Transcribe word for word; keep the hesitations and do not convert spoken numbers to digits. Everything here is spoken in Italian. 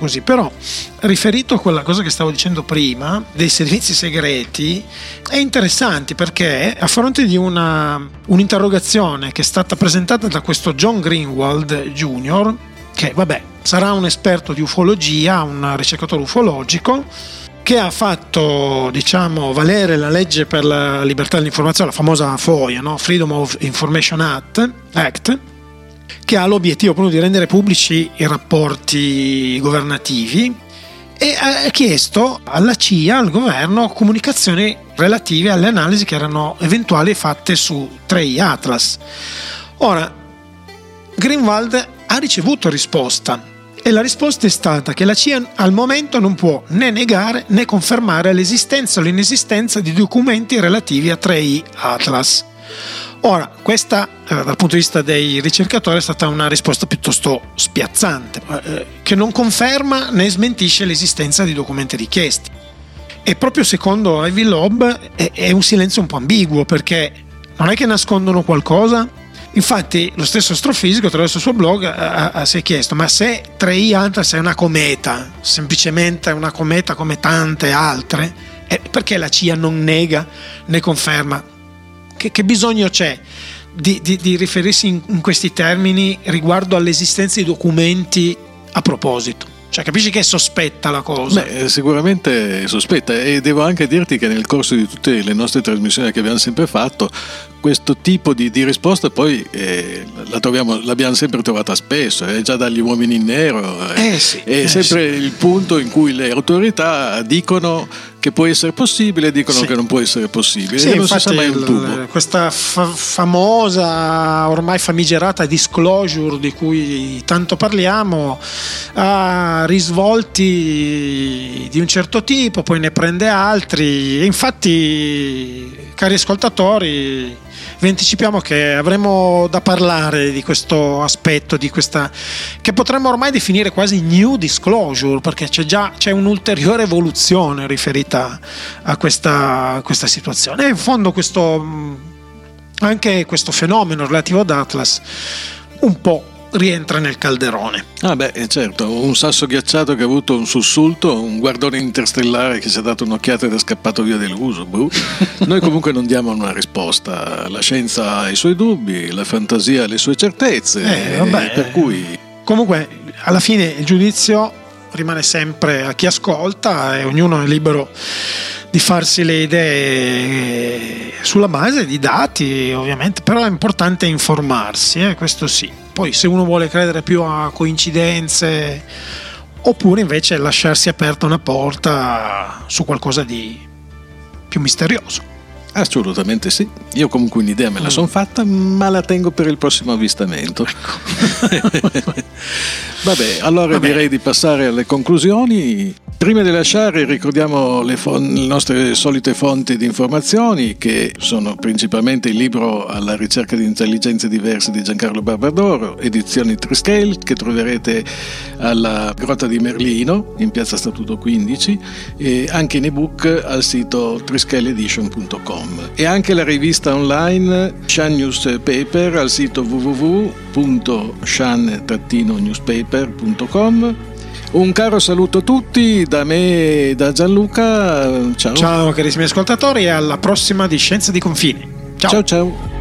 così. Però riferito a quella cosa che stavo dicendo prima dei servizi segreti, è interessante perché a fronte di una un'interrogazione che è stata presentata da questo John Greenwald Junior, che vabbè sarà un esperto di ufologia, un ricercatore ufologico, che ha fatto, diciamo, valere la legge per la libertà dell'informazione, la famosa FOIA, no? Freedom of Information Act, Act, che ha l'obiettivo proprio di rendere pubblici i rapporti governativi, e ha chiesto alla C I A, al governo, comunicazioni relative alle analisi che erano eventuali fatte su tre I Atlas. Ora, Greenwald ha ricevuto risposta, e la risposta è stata che la C I A al momento non può né negare né confermare l'esistenza o l'inesistenza di documenti relativi a tre I Atlas. Ora, questa eh, dal punto di vista dei ricercatori è stata una risposta piuttosto spiazzante, eh, che non conferma né smentisce l'esistenza di documenti richiesti. E proprio secondo Ivy Loeb è, è un silenzio un po' ambiguo, perché non è che nascondono qualcosa. Infatti lo stesso astrofisico attraverso il suo blog ha, ha, si è chiesto: ma se tre I Atlas è una cometa, semplicemente una cometa come tante altre, eh, perché la C I A non nega né conferma? Che, che bisogno c'è di, di, di riferirsi in, in questi termini riguardo all'esistenza di documenti a proposito? Cioè, capisci che è sospetta la cosa? Beh, sicuramente è sospetta, e devo anche dirti che nel corso di tutte le nostre trasmissioni che abbiamo sempre fatto, questo tipo di, di risposta poi eh, la troviamo, l'abbiamo sempre trovata spesso, eh, già dagli uomini in nero, eh, eh sì, è eh sempre sì. il punto in cui le autorità dicono che può essere possibile, dicono sì. che non può essere possibile, sì, e non si sa mai un tubo. Il, questa fa- famosa, ormai famigerata disclosure di cui tanto parliamo ha risvolti di un certo tipo, poi ne prende altri, e infatti, cari ascoltatori, vi anticipiamo che avremo da parlare di questo aspetto, di questa che potremmo ormai definire quasi new disclosure, perché c'è già c'è un'ulteriore evoluzione riferita a questa, a questa situazione. E in fondo questo anche questo fenomeno relativo ad Atlas un po' rientra nel calderone. Ah beh, certo, un sasso ghiacciato che ha avuto un sussulto, un guardone interstellare che si è dato un'occhiata ed è scappato via deluso. Boh. Noi comunque non diamo una risposta, la scienza ha i suoi dubbi, la fantasia ha le sue certezze, eh, vabbè. per cui... Comunque alla fine il giudizio rimane sempre a chi ascolta, e ognuno è libero di farsi le idee sulla base di dati, ovviamente, però è importante informarsi, eh, questo sì. Poi se uno vuole credere più a coincidenze, oppure invece lasciarsi aperta una porta su qualcosa di più misterioso. Assolutamente sì, io comunque un'idea me la sono fatta, ma la tengo per il prossimo avvistamento. Vabbè, allora Vabbè. direi di passare alle conclusioni. Prima di lasciare ricordiamo le, fon- le nostre solite fonti di informazioni, che sono principalmente il libro Alla ricerca di intelligenze diverse di Giancarlo Barbadoro, edizioni Triscale, che troverete alla Grotta di Merlino in piazza Statuto quindici, e anche in ebook al sito triscale edition punto com, e anche la rivista online Shan Newspaper al sito w w w punto shan newspaper punto com. Un caro saluto a tutti da me e da Gianluca. Ciao. Ciao carissimi ascoltatori, e alla prossima di Scienza di Confini. Ciao ciao. ciao.